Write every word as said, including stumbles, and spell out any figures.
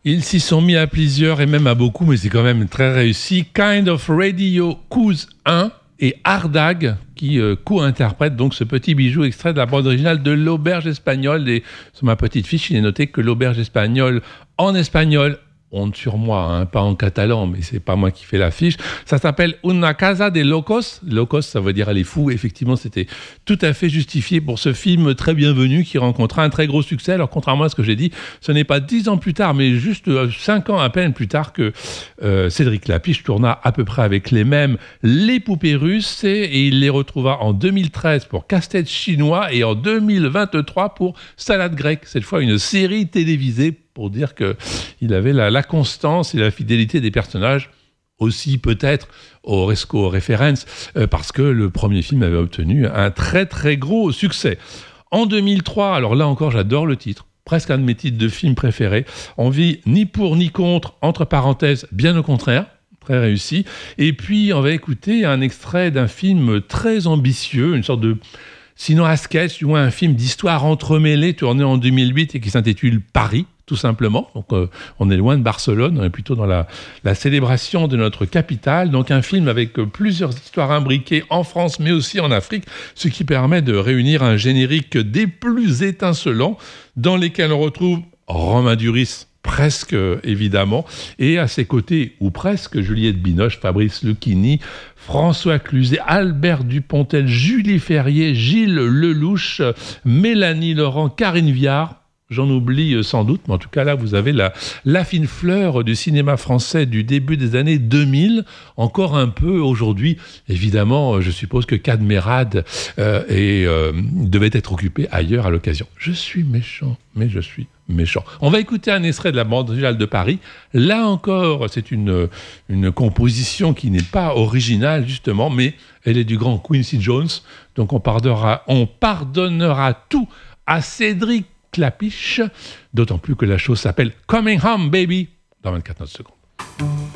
Ils s'y sont mis à plusieurs et même à beaucoup, mais c'est quand même très réussi. Kind of Radio Cous un et Ardag qui euh, co-interprètent donc ce petit bijou extrait de la bande originale de l'Auberge espagnole. Et sur ma petite fiche, il est noté que l'Auberge espagnole en espagnol, honte sur moi, hein, pas en catalan, mais c'est pas moi qui fais l'affiche. Ça s'appelle Una Casa de Locos. Locos, ça veut dire les fous. Effectivement, c'était tout à fait justifié pour ce film très bienvenu qui rencontra un très gros succès. Alors, contrairement à ce que j'ai dit, ce n'est pas dix ans plus tard, mais juste euh, cinq ans à peine plus tard que euh, Cédric Lapiche tourna à peu près avec les mêmes Les Poupées Russes et, et il les retrouva en deux mille treize pour Casse-tête chinois et en deux mille vingt-trois pour Salade grecque. Cette fois, une série télévisée pour dire qu'il avait la, la constance et la fidélité des personnages, aussi peut-être au Resco Reference, euh, parce que le premier film avait obtenu un très très gros succès. En deux mille trois, alors là encore j'adore le titre, presque un de mes titres de film préférés, on vit ni pour ni contre, entre parenthèses, bien au contraire, très réussi. Et puis on va écouter un extrait d'un film très ambitieux, une sorte de... sinon un sketch ou un film d'histoire entremêlée tourné en deux mille huit et qui s'intitule Paris, tout simplement. Donc euh, on est loin de Barcelone, on est plutôt dans la, la célébration de notre capitale. Donc un film avec euh, plusieurs histoires imbriquées en France mais aussi en Afrique, ce qui permet de réunir un générique des plus étincelants dans lesquels on retrouve Romain Duris, presque évidemment, et à ses côtés, ou presque, Juliette Binoche, Fabrice Lucchini, François Cluzet, Albert Dupontel, Julie Ferrier, Gilles Lelouch, Mélanie Laurent, Karine Viard. J'en oublie sans doute, mais en tout cas là, vous avez la, la fine fleur du cinéma français du début des années deux mille, encore un peu aujourd'hui. Évidemment, je suppose que Cadmerade euh, et, euh, devait être occupé ailleurs à l'occasion. Je suis méchant, mais je suis méchant. On va écouter un extrait de la bande originale de Paris. Là encore, c'est une, une composition qui n'est pas originale, justement, mais elle est du grand Quincy Jones. Donc on pardonnera, on pardonnera tout à Cédric Lapiche, d'autant plus que la chose s'appelle Coming Home Baby dans vingt-quatre secondes.